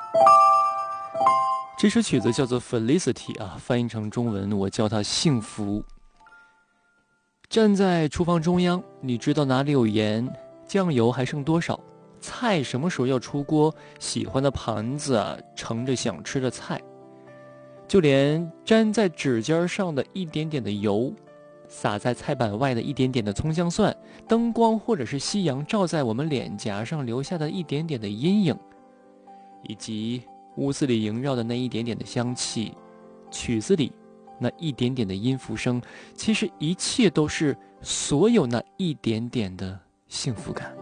这首曲子叫做 Felicity 啊，翻译成中文我叫它幸福。站在厨房中央，你知道哪里有盐，酱油还剩多少，菜什么时候要出锅，喜欢的盘子啊，盛着想吃的菜，就连粘在指尖上的一点点的油，洒在菜板外的一点点的葱姜蒜，灯光或者是夕阳照在我们脸颊上留下的一点点的阴影，以及屋子里萦绕的那一点点的香气，曲子里那一点点的音符声，其实一切都是所有那一点点的幸福感。